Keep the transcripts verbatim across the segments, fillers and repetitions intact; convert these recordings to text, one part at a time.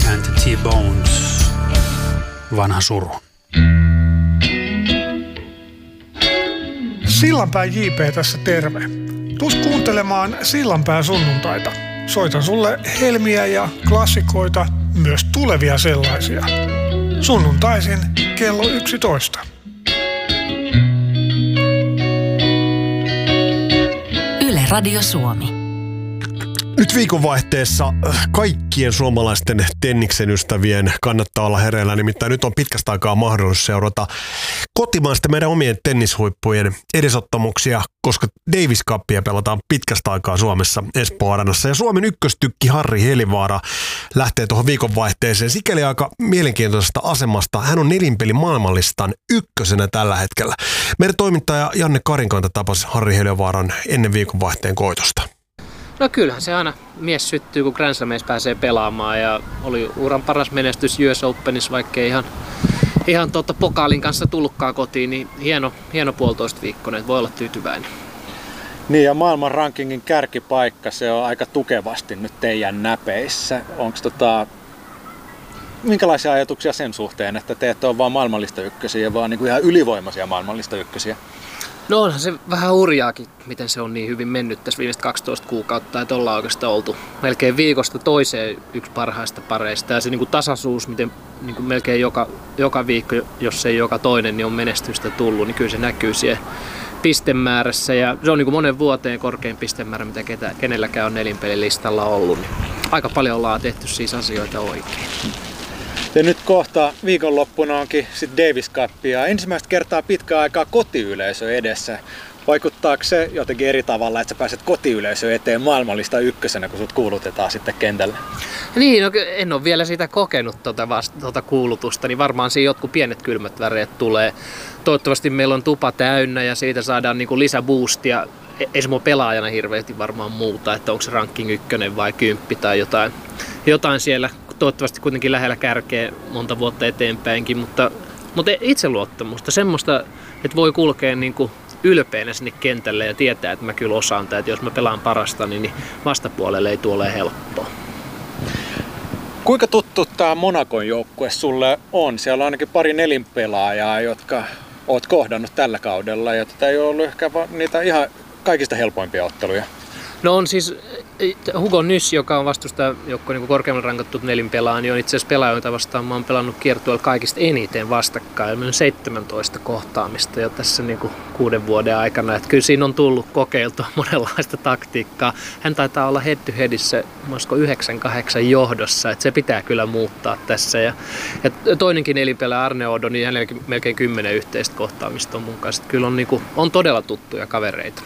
and the T-Bones. Vanha suru. Sillanpää J P tässä terve. Tuus kuuntelemaan Sillanpää sunnuntaita. Soitan sulle helmiä ja klassikoita, myös tulevia sellaisia. Sunnuntaisin kello yksitoista. Yle Radio Suomi. Nyt viikonvaihteessa kaikkien suomalaisten tenniksen ystävien kannattaa olla hereillä, nimittäin nyt on pitkästä aikaa mahdollisuus seurata kotimaista meidän omien tennishuippujen edesottamuksia, koska Davis Cupia pelataan pitkästä aikaa Suomessa Espoo Arenassa. Ja Suomen ykköstykki Harri Helivaara lähtee tuohon viikonvaihteeseen sikäli aika mielenkiintoisesta asemasta. Hän on nelinpelin maailmanlistan ykkösenä tällä hetkellä. Meidän toimittaja Janne Karinkanta tapasi Harri Helivaaran ennen viikonvaihteen koitosta. No kyllähän se aina mies syttyy, kun Grand Slameissa pääsee pelaamaan, ja oli uran paras menestys U S Openissa, vaikkei ihan, ihan tuota pokaalin kanssa tullutkaan kotiin, niin hieno, hieno puolitoista viikkoinen, voi olla tyytyväinen. Niin, ja maailman rankingin kärkipaikka, se on aika tukevasti nyt teidän näpeissä. Onko tota, minkälaisia ajatuksia sen suhteen, että te ette ole vaan maailmanlista ykkösiä, vaan niin kuin ihan ylivoimaisia maailmanlista ykkösiä? No onhan se vähän hurjaakin, miten se on niin hyvin mennyt tässä viimeiset kaksitoista kuukautta, että ollaan oikeastaan oltu melkein viikosta toiseen yksi parhaista pareista. Ja se niin kuin tasaisuus, miten niin kuin melkein joka, joka viikko, jos ei joka toinen, niin on menestystä tullut, niin kyllä se näkyy siellä pistemäärässä. Ja se on niin kuin monen vuoteen korkein pistemäärä, mitä ketä, kenelläkään on nelinpelin listalla ollut. Niin aika paljon ollaan tehty siis asioita oikein. Ja nyt kohta viikonloppuna onkin sit Davis Cupia. Ensimmäistä kertaa pitkään aikaa kotiyleisö edessä. Vaikuttaako se jotenkin eri tavalla, että sä pääset kotiyleisö eteen maailmanlista ykkösenä, kun sut kuulutetaan sitten kentälle? Niin, no, en ole vielä sitä kokenut tuota, vasta, tuota kuulutusta, niin varmaan siinä jotkut pienet kylmät väreet tulee. Toivottavasti meillä on tupa täynnä ja siitä saadaan niin kuin lisäboostia. Ei se mua pelaajana hirveästi varmaan muuta, että onko se ranking ykkönen vai kymppi tai jotain, jotain siellä. Toivottavasti kuitenkin lähellä kärkeä monta vuotta eteenpäinkin, mutta, mutta itseluottamusta, semmoista, että voi kulkea niin kuin ylpeänä sinne kentälle ja tietää, että mä kyllä osaan tätä, että jos mä pelaan parasta, niin vastapuolelle ei tule ole helppoa. Kuinka tuttu tämä Monacon joukkue sulle on? Siellä on ainakin pari nelinpelaajaa, jotka oot kohdannut tällä kaudella, ja tätä ei ole ollut ehkä niitä ihan kaikista helpoimpia otteluja. No on siis Hugo Nys, joka on vastustaja joukkueen niin korkeammalla rankattu nelinpelaaja, niin on itse asiassa pelaaja, jota vastaan mä oon pelannut kiertueella kaikista eniten vastakkain. Meillä on seitsemäntoista kohtaamista jo tässä niin kuin kuuden vuoden aikana. Että kyllä siinä on tullut kokeiltua monenlaista taktiikkaa. Hän taitaa olla head to headissä yhdeksän kahdeksan johdossa, että se pitää kyllä muuttaa tässä. Ja, ja toinenkin nelinpelaaja Arne Odo, niin hänelläkin melkein kymmenen yhteistä kohtaamista on mun kanssa. Että kyllä on, niin kuin, on todella tuttuja kavereita.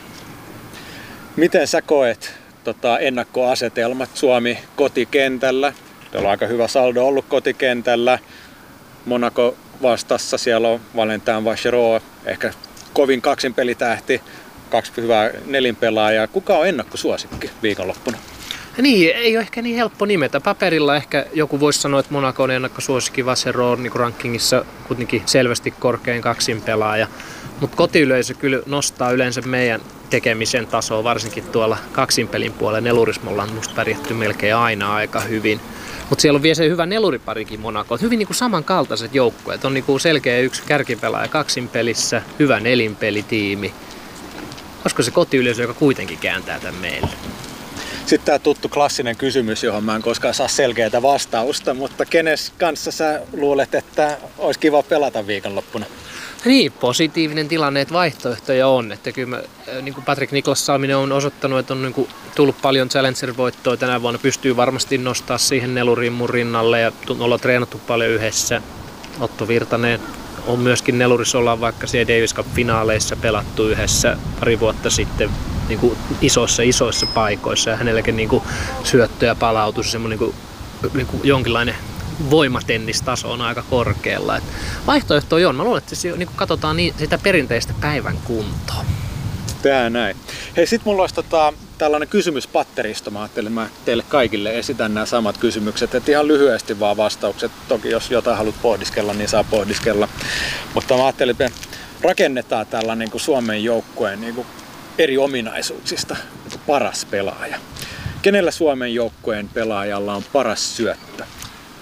Miten sä koet tota, ennakkoasetelmat Suomi kotikentällä? Teillä on aika hyvä saldo ollut kotikentällä. Monaco vastassa, siellä on Valentin Vachereau, ehkä kovin kaksinpelitähti, kaksi hyvää nelinpelaajaa. Kuka on ennakkosuosikki viikonloppuna? Niin, ei ole ehkä niin helppo nimetä. Paperilla ehkä joku voisi sanoa, että Monaco on ennakkosuosikki, Vachereau niin rankingissa kuitenkin selvästi korkein kaksinpelaaja. Mutta kotiyleisö kyllä nostaa yleensä meidän tekemisen tasoa, varsinkin tuolla kaksinpelin puolella. Nelurismo ollaan musta pärjätty melkein aina aika hyvin. Mutta siellä on vielä se hyvä neluriparikin Monaco. Hyvin niinku samankaltaiset joukkueet. On niinku selkeä yksi kärkipelaaja kaksinpelissä, hyvä nelinpelitiimi. Olisiko se kotiyleisö, joka kuitenkin kääntää tämän meille? Sitten tämä tuttu klassinen kysymys, johon mä en koskaan saa selkeää vastausta, mutta kenes kanssa sä luulet, että olisi kiva pelata viikonloppuna? Niin, positiivinen tilanne, että vaihtoehtoja on. Että kyllä mä, niin kuin Patrick Niklas Salminen on osoittanut, että on niin kuin tullut paljon Challenger-voittoa tänä vuonna. Pystyy varmasti nostaa siihen neluriin mun rinnalle ja ollaan treenattu paljon yhdessä. Otto Virtanen on myöskin nelurissa, ollaan vaikka siellä Davis Cup-finaaleissa pelattu yhdessä pari vuotta sitten niin kuin isoissa isoissa paikoissa. Ja hänelläkin niin kuin syöttö ja palautus, semmoinen niin kuin, niin kuin jonkinlainen voimatennistaso on aika korkealla. Et vaihtoehtoja on. Mä luulen, että se, niin katsotaan niin, sitä perinteistä päivän kuntoa. Tää näin. Hei, sit mulla olisi tota, tällainen kysymyspatteristo. Mä ajattelin, että mä teille kaikille esitän nämä samat kysymykset. Et ihan lyhyesti vaan vastaukset. Toki jos jotain haluat pohdiskella, niin saa pohdiskella. Mutta mä ajattelin, että rakennetaan tällainen niin kuin Suomen joukkueen niin kuin eri ominaisuuksista niin kuin paras pelaaja. Kenellä Suomen joukkueen pelaajalla on paras syöttö?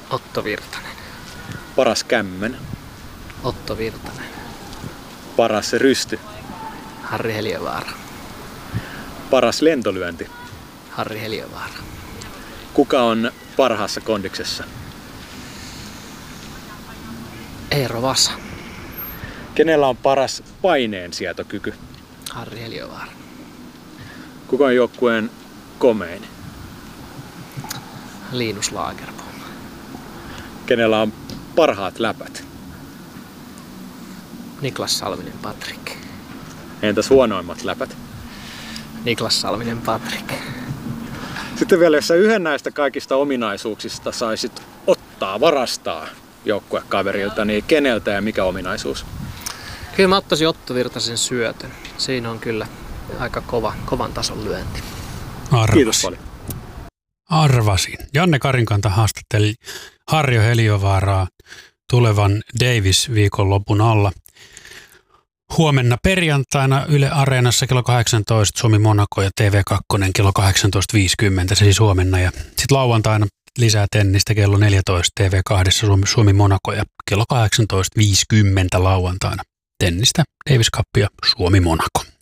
Otto Virtanen. Paras kämmen. Otto Virtanen. Paras rysty. Harri Heliövaara. Paras lentolyönti. Harri Heliövaara. Kuka on parhaassa kondiksessa? Eero Vasa. Kenellä on paras paineensietokyky? Harri Heliövaara. Kuka on joukkueen komein? Linus Lagerbo. Kenellä on parhaat läpät? Niklas Salminen Patrik. Entäs huonoimmat läpät? Niklas Salminen Patrik. Sitten vielä, jos sä yhden näistä kaikista ominaisuuksista saisit ottaa, varastaa joukkuekaverilta, niin keneltä ja mikä ominaisuus? Kyllä mä ottaisin Otto Virtasen syötön. Siinä on kyllä aika kova, kovan tason lyönti. Arvasin. Kiitos paljon. Arvasin. Janne Karinkanta haastatteli Harri Heliövaaraa tulevan Davis-viikonlopun alla. Huomenna perjantaina Yle Areenassa kello kahdeksantoista Suomi Monaco ja T V kaksi kello kahdeksantoista viisikymmentä, se siis huomenna. Ja sitten lauantaina lisää tennistä kello neljätoista T V kaksi Suomi, Suomi Monaco ja kello kahdeksantoista viisikymmentä lauantaina tennistä Davis Cup ja Suomi Monaco.